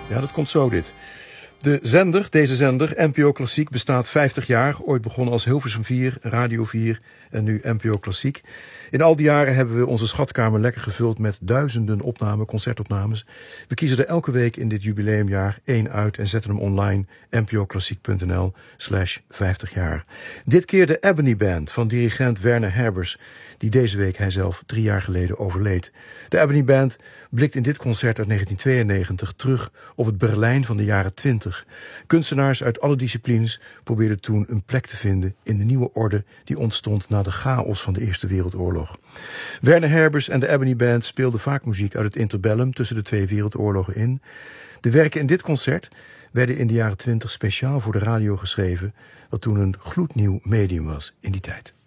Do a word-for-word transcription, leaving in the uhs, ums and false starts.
Ja, dat komt zo dit. De zender, deze zender, N P O Klassiek, bestaat vijftig jaar. Ooit begonnen als Hilversum vier, Radio vier en nu N P O Klassiek. In al die jaren hebben we onze schatkamer lekker gevuld met duizenden opnamen, concertopnames. We kiezen er elke week in dit jubileumjaar één uit en zetten hem online. npoklassiek.nl slash 50 jaar. Dit keer de Ebony Band van dirigent Werner Herbers, die deze week hij zelf drie jaar geleden overleed. De Ebony Band blikt in dit concert uit negentien tweeënnegentig terug op het Berlijn van de jaren twintig. Kunstenaars uit alle disciplines probeerden toen een plek te vinden in de nieuwe orde die ontstond na de chaos van de Eerste Wereldoorlog. Werner Herbers en de Ebony Band speelden vaak muziek uit het interbellum tussen de twee wereldoorlogen in. De werken in dit concert werden in de jaren twintig speciaal voor de radio geschreven, wat toen een gloednieuw medium was in die tijd.